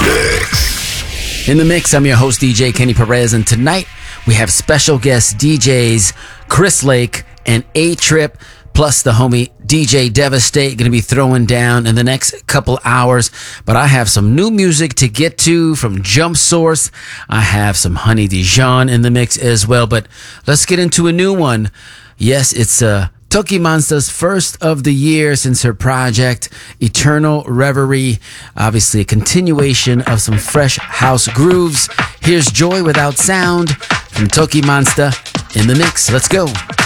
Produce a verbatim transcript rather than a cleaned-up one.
mix. In the mix, I'm your host, D J Kenny Perez, and tonight we have special guest D Js Chris Lake and A-Trip, plus the homie D J Devastate, going to be throwing down in the next couple hours. But I have some new music to get to from Jump Source. I have some Honey Dijon in the mix as well. But let's get into a new one. Yes, it's uh, Toki Monsta's first of the year since her project, Eternal Reverie. Obviously, a continuation of some fresh house grooves. Here's Joy Without Sound from Toki Monsta in the mix. Let's go.